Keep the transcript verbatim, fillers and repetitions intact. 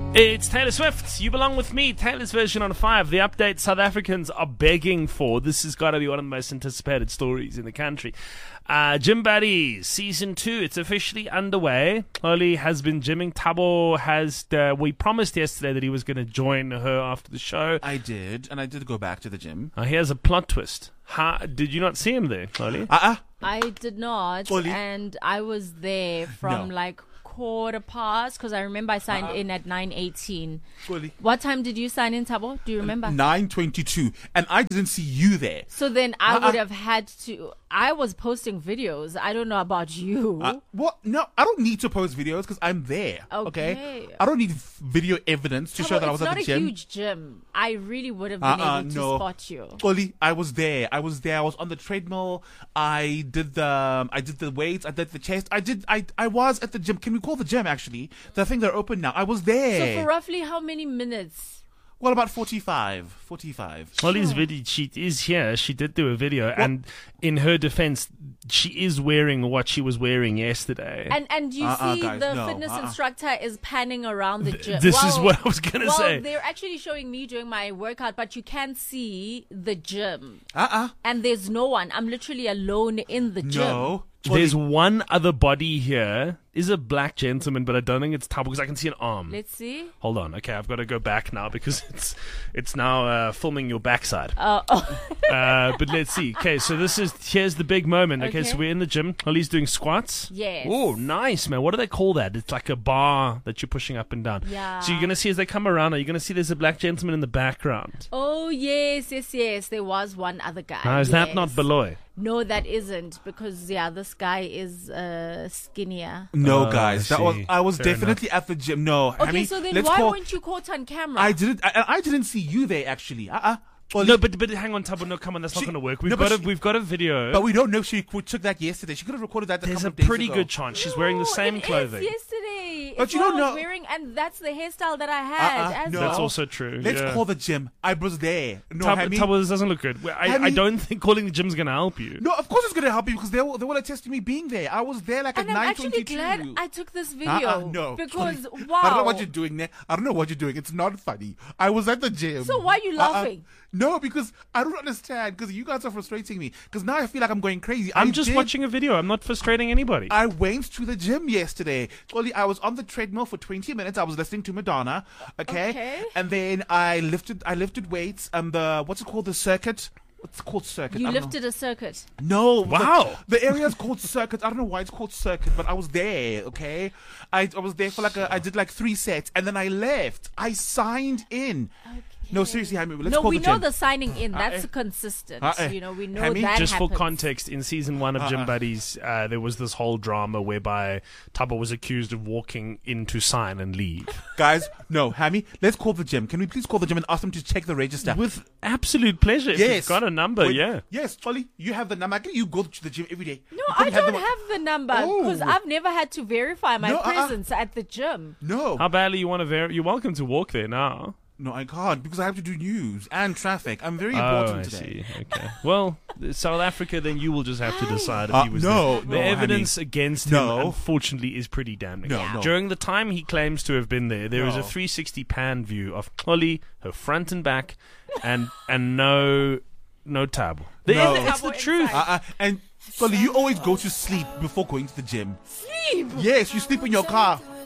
It's Taylor Swift. You belong with me. Taylor's version on five. The update South Africans are begging for. This has got to be one of the most anticipated stories in the country. Uh, Gym Buddies season two. It's officially underway. Oli has been gymming. Thabo has. Uh, we promised yesterday that he was going to join her after the show. I did, and I did go back to the gym. Uh, here's a plot twist. How, did you not see him there, Oli? Uh-uh. I did not, Oli. and I was there from No. like quarter past because I remember I signed Uh-uh. in at nine eighteen. Oli. What time did you sign in, Thabo? Do you remember? nine twenty-two, and I didn't see you there. So then I Uh-uh. would have had to. I was posting videos. I don't know about you. Uh, what? No, I don't need to post videos because I'm there. Okay. Okay. I don't need f- video evidence to Thabo, show that I was it's at not the a gym. huge gym. I really would have been Uh-uh, able to no. spot you. Oli, I was there. I was there. I was on the treadmill. I did the. Um, I did the weights. I did the chest. I did. I. I was at the gym. Can we call the gym actually? The thing they're open now. I was there. So for roughly how many minutes? Well, about forty-five. Forty-five. Oli's video, she is here. She did do a video, and in her defense, she is wearing what she was wearing yesterday. And and you Uh-uh, see guys, the no, fitness uh-uh. instructor is panning around the gym. this is Well- what I was going to well, say. they're actually showing me doing my workout, but you can see the gym. Uh-uh. And there's no one. I'm literally alone in the gym. No. There's one other body here. Is a black gentleman, but I don't think it's Thabo because I can see an arm. Let's see. Hold on. Okay, I've got to go back now because it's it's now uh, filming your backside. Uh, oh. Uh, but let's see. Okay, so this is here's the big moment. Okay, Okay. so we're in the gym. Oli's doing squats. Yes. Oh, nice, man. What do they call that? It's like a bar that you're pushing up and down. Yeah. So you're going to see as they come around, are you going to see there's a black gentleman in the background? Oh, yes, yes, yes. There was one other guy. Now, is that not Yes. Beloy? No, that isn't. Because, yeah, this guy is uh, skinnier. No, Oh, guys. I That was. see. I was Fair definitely at the gym. No. Okay, Hammy, so then let's why call, weren't you caught on camera? I didn't. I, I didn't see you there actually. Uh-uh. Oli, No, but but hang on, Thabo. No, come on, that's not She- going to work. We've no, got but a she- we've got a video. But we don't know if she qu- took that yesterday. She could have recorded that. A There's couple a of days pretty ago. good chance she's wearing the No, same it is clothing. yesterday. But It's you what don't I was know- wearing, and that's the hairstyle that I had. Uh-uh, as no. That's well. also true. Let's yeah. call the gym. I was there. No, Thabo, Hammy. Thabo, this doesn't look good. I, I Hammy- don't think calling the gym's going to help you. No, of course it's gonna help you because they will, they will attest to me being there. I was there like And at I'm nine actually twenty-two. glad I took this video. Uh-uh, no. Because, Sorry. wow. I don't know what you're doing there. I don't know what you're doing. It's not funny. I was at the gym. So why are you Uh-uh. laughing? No, because I don't understand. Because you guys are frustrating me. Because now I feel like I'm going crazy. I'm I just did- watching a video. I'm not frustrating anybody. I went to the gym yesterday. Only I was on the treadmill for twenty minutes. I was listening to Madonna. Okay. Okay. And then I lifted. I lifted weights. Um, the what's it called? The circuit. What's it called? Circuit. You I don't know. lifted a circuit. No. the- Wow. The, area is called Circuit. I don't know why it's called Circuit, but I was there, okay? I, I was there for like a, I did like three sets and then I left. I signed in. No, seriously, Hammy, let's no, call we the know gym. the signing in. That's Uh-uh. consistent. Uh-uh. You know, we know Hammy, that Just for happens. context, in season one of Gym Uh-uh. Buddies, uh, there was this whole drama whereby Thabo was accused of walking in to sign and leave. Guys, no, Hammy, let's call the gym. Can we please call the gym and ask them to check the register? With absolute pleasure. If yes. you've got a number, Wait, yeah. Yes, Ollie, you have the number. I can you go to the gym every day. No, You I couldn't don't them- have the number Oh. because I've never had to verify my No, uh-uh. presence at the gym. No. How badly you want to ver- You're welcome to walk there now. No, I can't because I have to do news and traffic. I'm very Oh, important I today. see. Okay. Well, South Africa, then you will just have to decide if Uh, he was no, there. no, The evidence Hammy. against him, No. unfortunately, is pretty damning. No, no. During the time he claims to have been there, there is No. a three sixty pan view of Oli, her front and back, and and no no Thabo. The- No. It's the Thabo truth. inside. Uh-uh. And Ollie, you always go to sleep before going to the gym. Sleep. Yes, you sleep in your car.